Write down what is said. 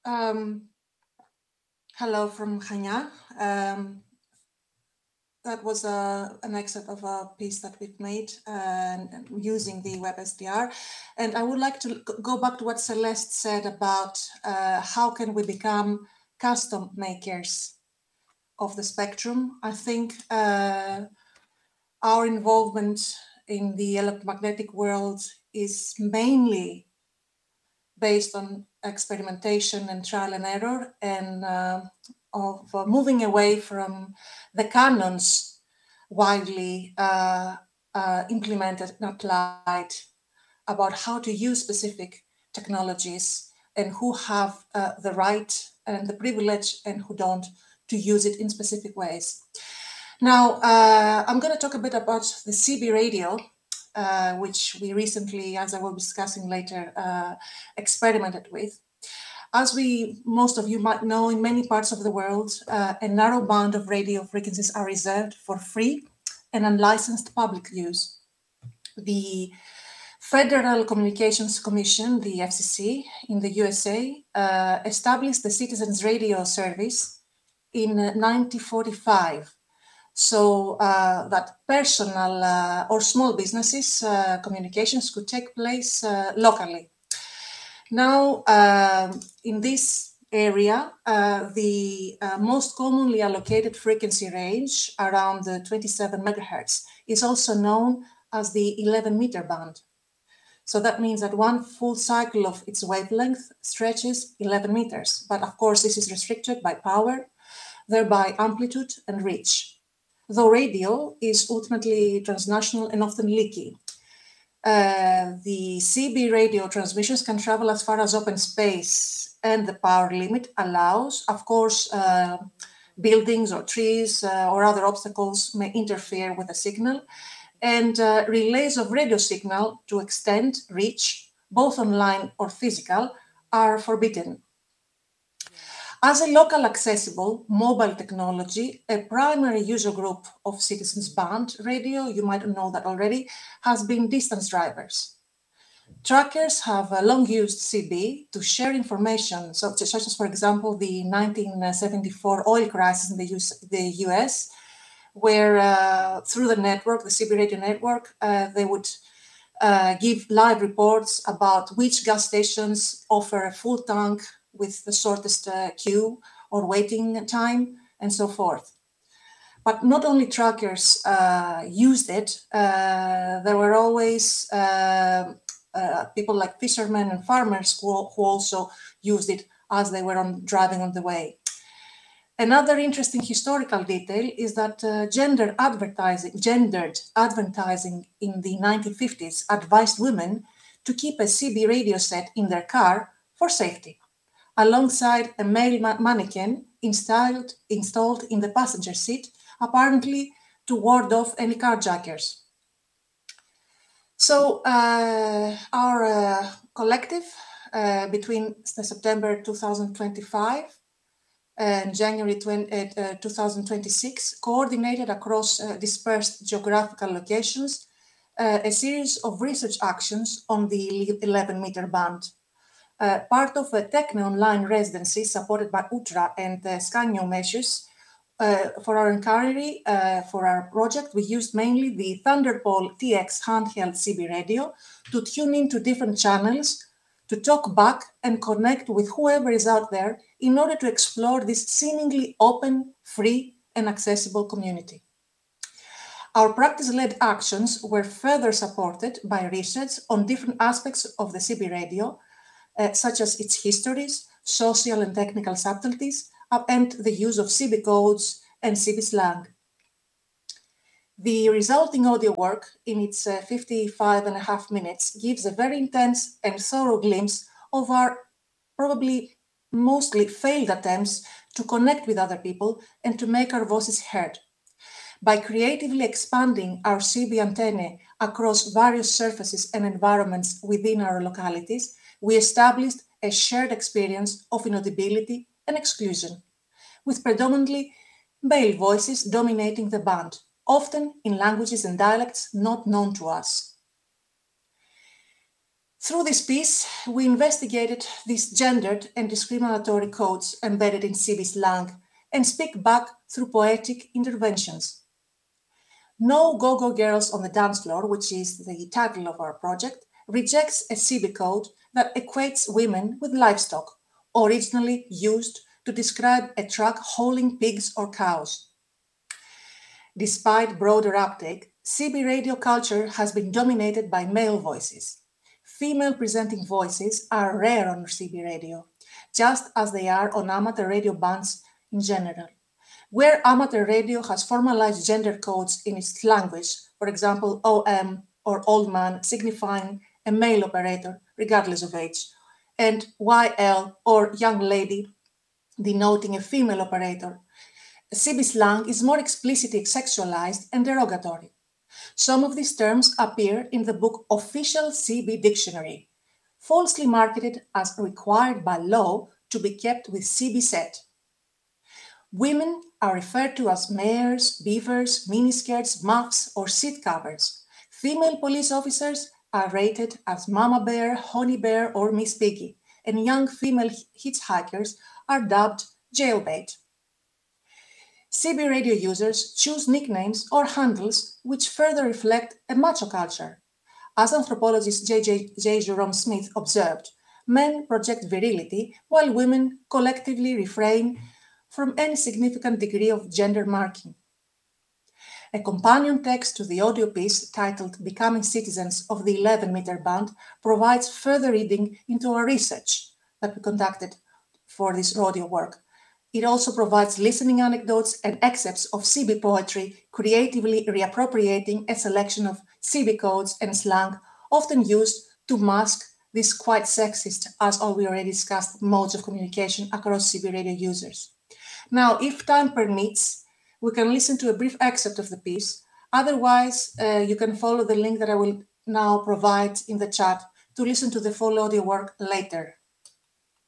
Um, Hello from Hanya. That was an excerpt of a piece that we've made using the WebSDR. And I would like to go back to what Celeste said about how can we become custom makers of the spectrum. I think our involvement in the electromagnetic world is mainly based on experimentation and trial and error, and of moving away from the canons widely implemented and applied about how to use specific technologies and who have the right and the privilege and who don't to use it in specific ways. Now, I'm going to talk a bit about the CB radio, which we recently, as I will be discussing later, experimented with. As most of you might know, in many parts of the world, a narrow band of radio frequencies are reserved for free and unlicensed public use. The Federal Communications Commission, the FCC, in the USA, established the Citizens Radio Service in 1945. So that personal or small businesses communications could take place locally. Now, in this area, the most commonly allocated frequency range, around the 27 megahertz, is also known as the 11-meter band. So that means that one full cycle of its wavelength stretches 11 meters. But of course, this is restricted by power, thereby amplitude and reach. Though radio is ultimately transnational and often leaky. The CB radio transmissions can travel as far as open space, and the power limit allows, of course, buildings or trees or other obstacles may interfere with the signal, and relays of radio signal to extend reach, both online or physical, are forbidden. As a local accessible mobile technology, a primary user group of Citizens Band radio, you might know that already, has been distance drivers. Truckers have long used CB to share information, such as, for example, the 1974 oil crisis in the US, where through the network, the CB radio network, they would give live reports about which gas stations offer a full tank with the shortest queue or waiting time, and so forth. But not only truckers used it, there were always people like fishermen and farmers who also used it as they were driving on the way. Another interesting historical detail is that gendered advertising in the 1950s advised women to keep a CB radio set in their car for safety, alongside a male mannequin installed in the passenger seat, apparently to ward off any carjackers. So our collective, between September 2025 and January 2026, coordinated across dispersed geographical locations a series of research actions on the 11-meter band. Part of a Techno Online residency supported by UTRA and Scanio measures. For our inquiry, for our project, we used mainly the Thunderbolt TX handheld CB radio to tune into different channels, to talk back and connect with whoever is out there in order to explore this seemingly open, free, and accessible community. Our practice-led actions were further supported by research on different aspects of the CB radio, such as its histories, social and technical subtleties, and the use of CB codes and CB slang. The resulting audio work, in its 55.5 minutes, gives a very intense and thorough glimpse of our probably mostly failed attempts to connect with other people and to make our voices heard. By creatively expanding our CB antennae across various surfaces and environments within our localities, we established a shared experience of inaudibility and exclusion, with predominantly male voices dominating the band, often in languages and dialects not known to us. Through this piece, we investigated these gendered and discriminatory codes embedded in CB slang and speak back through poetic interventions. No Go-Go Girls on the Dance Floor, which is the title of our project, rejects a CB code that equates women with livestock, originally used to describe a truck hauling pigs or cows. Despite broader uptake, CB radio culture has been dominated by male voices. Female presenting voices are rare on CB radio, just as they are on amateur radio bands in general. Where amateur radio has formalized gender codes in its language, for example, OM or old man signifying a male operator, regardless of age, and YL or young lady denoting a female operator, CB slang is more explicitly sexualized and derogatory. Some of these terms appear in the book Official CB Dictionary, falsely marketed as required by law to be kept with CB set. Women are referred to as mares, beavers, miniskirts, muffs, or seat covers. Female police officers are rated as Mama Bear, Honey Bear, or Miss Piggy, and young female hitchhikers are dubbed jailbait. CB radio users choose nicknames or handles which further reflect a macho culture. As anthropologist J. Jerome Smith observed, men project virility while women collectively refrain from any significant degree of gender marking. A companion text to the audio piece titled Becoming Citizens of the 11-meter band provides further reading into our research that we conducted for this audio work. It also provides listening anecdotes and excerpts of CB poetry, creatively reappropriating a selection of CB codes and slang often used to mask these quite sexist, as we already discussed, modes of communication across CB radio users. Now, if time permits, we can listen to a brief excerpt of the piece. Otherwise, you can follow the link that I will now provide in the chat to listen to the full audio work later.